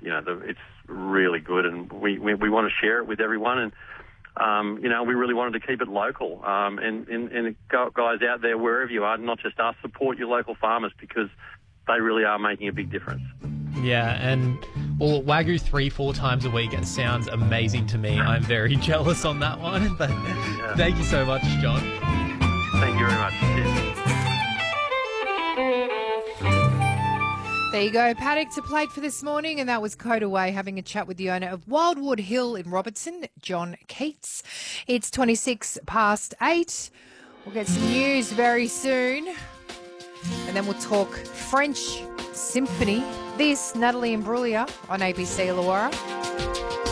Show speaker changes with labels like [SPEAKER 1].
[SPEAKER 1] it's really good, and we want to share it with everyone. And we really wanted to keep it local. And guys out there, wherever you are, not just us, support your local farmers because they really are making a big difference.
[SPEAKER 2] Yeah, and Wagyu 3-4 times a week, it sounds amazing to me. I'm very jealous on that one. But Thank you so much, John.
[SPEAKER 1] Thank you very much. Cheers.
[SPEAKER 3] There you go, paddock to plate for this morning, and that was Coda Way having a chat with the owner of Wildwood Hill in Robertson, John Keats. It's 8:26. We'll get some news very soon, and then we'll talk French Symphony. This, Natalie Imbruglia on ABC Illawarra.